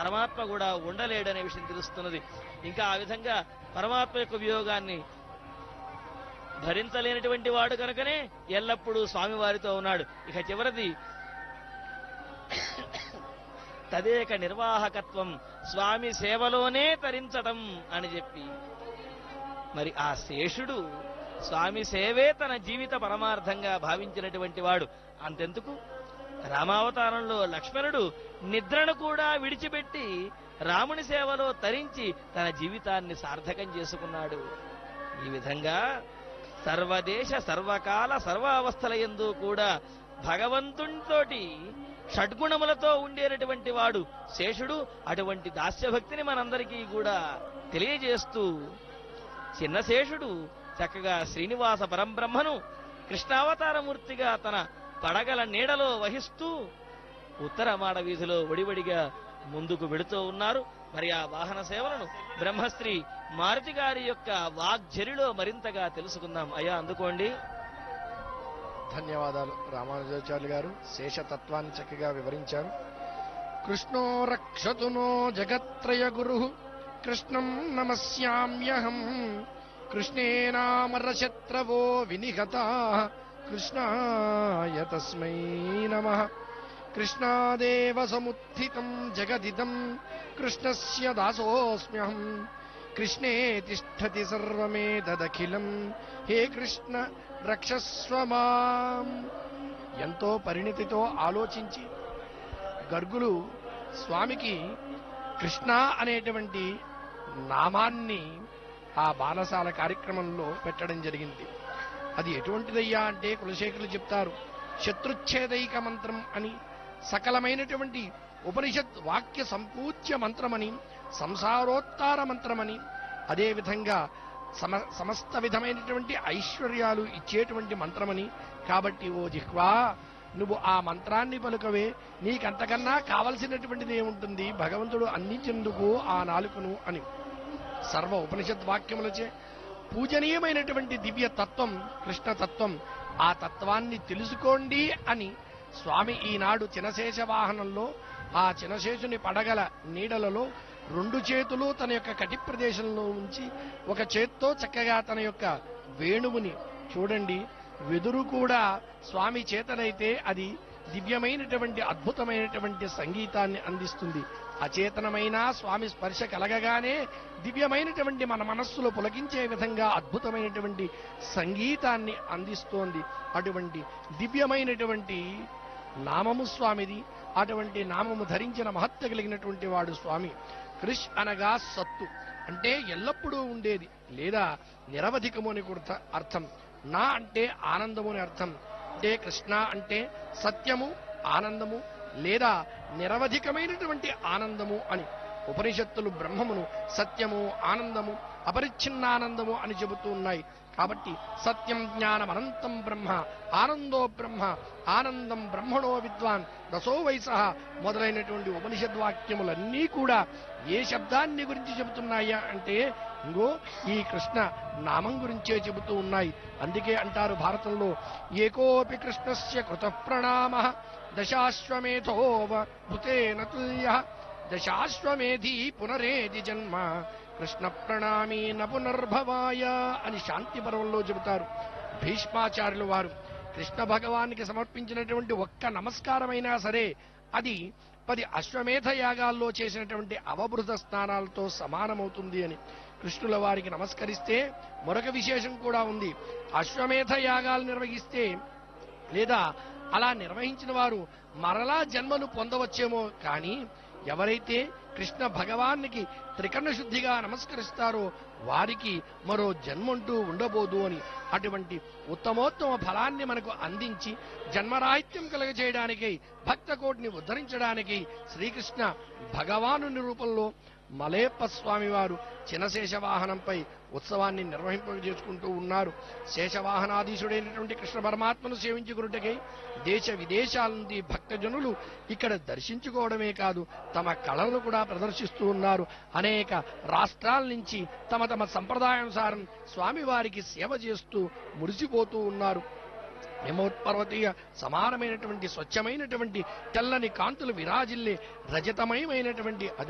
పరమాత్మ కూడా ఉండలేడనే విషయం తెలుస్తున్నది. ఇంకా ఆ విధంగా పరమాత్మ యొక్క వియోగాన్ని భరించలేనటువంటి వాడు కనుకనే ఎల్లప్పుడూ స్వామివారితో ఉన్నాడు. ఇక చివరిది తదేక నిర్వాహకత్వం, స్వామి సేవలోనే తరించటం అని చెప్పి, మరి ఆ శేషుడు స్వామి సేవే తన జీవిత పరమార్థంగా భావించినటువంటి వాడు. అంతెందుకు, రామావతారంలో లక్ష్మణుడు నిద్రను కూడా విడిచిపెట్టి రాముని సేవలో తరించి తన జీవితాన్ని సార్థకం చేసుకున్నాడు. ఈ విధంగా సర్వదేశ సర్వకాల సర్వావస్థల యందు కూడా భగవంతునితోటి షడ్గుణములతో ఉండేటటువంటి వాడు శేషుడు. అటువంటి దాస్యభక్తిని మనందరికీ కూడా తెలియజేస్తూ చిన్న శేషుడు చక్కగా శ్రీనివాస పరంబ్రహ్మను కృష్ణావతారమూర్తిగా తన పడగల నీడలో వహిస్తూ ఉత్తర మాడ వీధిలో ఒడివడిగా ముందుకు వెడుతూ ఉన్నారు. మరి ఆ వాహన సేవలను బ్రహ్మశ్రీ మారుతి గారి యొక్క వాగ్జరిలో మరింతగా తెలుసుకుందాం. అయ్యా అందుకోండి. ధన్యవాదాలు రామానుజాచార్యులు గారు. శేషతత్వాన్ని చక్కగా వివరించారు. కృష్ణో రక్షతు నో జగత్రయ గురు కృష్ణం నమస్యామ్యహం కృష్ణేనామరశత్రవో వినిహతా కృష్ణాయ తస్మై నమః. కృష్ణాదేవ సముత్థితం జగదిదం కృష్ణస్య దాసోస్మ్యహం కృష్ణే తిష్టతి సర్వమేతదఖిలం హే కృష్ణ రక్షస్వ మాం. ఎంతో పరిణితితో ఆలోచించి గర్గులు స్వామికి కృష్ణ అనేటువంటి నామాన్ని ఆ బాలసాల కార్యక్రమంలో పెట్టడం జరిగింది. అది ఎటువంటిదయ్యా అంటే కులశేఖరులు చెప్తారు, శత్రుచ్ఛేదైక మంత్రం అని, సకలమైనటువంటి ఉపనిషత్ వాక్య సంపూజ్య మంత్రమని, సంసారోత్తార మంత్రమని, అదేవిధంగా సమస్త విధమైనటువంటి ఐశ్వర్యాలు ఇచ్చేటువంటి మంత్రమని. కాబట్టి ఓ జిహ్వా, నువ్వు ఆ మంత్రాన్ని పలుకవే, నీకంతకన్నా కావలసినటువంటిది ఏముంటుంది, భగవంతుడు అందించేందుకు ఆ నాలుకను అని. సర్వ ఉపనిషత్ వాక్యములచే పూజనీయమైనటువంటి దివ్య తత్వం కృష్ణతత్వం. ఆ తత్వాన్ని తెలుసుకోండి అని స్వామి ఈనాడు చినశేష వాహనంలో ఆ చినశేషుని పడగల నీడలలో రెండు చేతులు తన యొక్క కటి ప్రదేశంలో ఉంచి ఒక చేత్తో చక్కగా తన యొక్క వేణువుని చూడండి, వెదురు కూడా స్వామి చేతనైతే అది దివ్యమైనటువంటి అద్భుతమైనటువంటి సంగీతాన్ని అందిస్తుంది. అచేతనమైన స్వామి స్పర్శ కలగగానే దివ్యమైనటువంటి మన మనస్సులో పులకించే విధంగా అద్భుతమైనటువంటి సంగీతాన్ని అందిస్తోంది. అటువంటి దివ్యమైనటువంటి నామము స్వామిది. అటువంటి నామము ధరించిన మహత్య కలిగినటువంటి వాడు స్వామి. కృష్ అనగా సత్తు, అంటే ఎల్లప్పుడూ ఉండేది లేదా నిరవధికము అని కూడా అర్థం. నా అంటే ఆనందము అని అర్థం. అంటే కృష్ణ అంటే సత్యము, ఆనందము లేదా నిరవధికమైనటువంటి ఆనందము అని. ఉపనిషత్తులు బ్రహ్మమును సత్యము, ఆనందము, అపరిచ్ఛిన్నానందము అని చెబుతూ ఉన్నాయి. కాబట్టి సత్యం జ్ఞానం అనంతం బ్రహ్మ, ఆనందో బ్రహ్మ, ఆనందం బ్రహ్మణో విద్వాన్ రసో వయసః మొదలైనటువంటి ఉపనిషద్వాక్యములన్నీ కూడా ఏ శబ్దాన్ని గురించి చెబుతున్నాయా అంటే ఇంగో ఈ కృష్ణ నామం గురించే చెబుతూ ఉన్నాయి. అందుకే అంటారు భారతంలో, ఏకోపి కృష్ణస్య కృత ప్రణామ దశాశ్వమేధోవ భూతేన తుల్య దశాశ్వమేధి పునరేది జన్మ కృష్ణ ప్రణామీ న పునర్భవాయ అని శాంతి పర్వంలో చెబుతారు భీష్మాచార్యులు వారు. కృష్ణ భగవానికి సమర్పించినటువంటి ఒక్క నమస్కారమైనా సరే అది 10 అశ్వమేధ యాగాల్లో చేసినటువంటి అవబృత స్నానాలతో సమానమవుతుంది అని. కృష్ణుల వారికి నమస్కరిస్తే మరొక విశేషం కూడా ఉంది. అశ్వమేధ యాగాలు నిర్వహిస్తే లేదా అలా నిర్వహించిన వారు మరలా జన్మను పొందవచ్చేమో, కానీ ఎవరైతే కృష్ణ భగవానికి త్రికరణ శుద్ధిగా నమస్కరిస్తారో వారికి మరో జన్మంటూ ఉండబోదు అని. అటువంటి ఉత్తమోత్తమ ఫలాన్ని మనకు అందించి జన్మరాహిత్యం కలగజేయడానికి, భక్త కోటిని ఉద్ధరించడానికి శ్రీకృష్ణ భగవానుని రూపంలో మలయప్ప స్వామి వారు చినశేష వాహనంపై ఉత్సవాన్ని నిర్వహింపజేసుకుంటూ ఉన్నారు. శేషవాహనాధీశుడైనటువంటి కృష్ణ పరమాత్మను సేవించుకున్నట్టుకై దేశ విదేశాల నుండి భక్తజనులు ఇక్కడ దర్శించుకోవడమే కాదు తమ కళలను కూడా ప్రదర్శిస్తూ ఉన్నారు. అనేక రాష్ట్రాల నుంచి తమ తమ సంప్రదాయానుసారం స్వామివారికి సేవ చేస్తూ మురిసిపోతూ ఉన్నారు. హిమోత్పర్వతీయ సమానమైనటువంటి స్వచ్ఛమైనటువంటి తెల్లని కాంతులు విరాజిల్లే రజతమయమైనటువంటి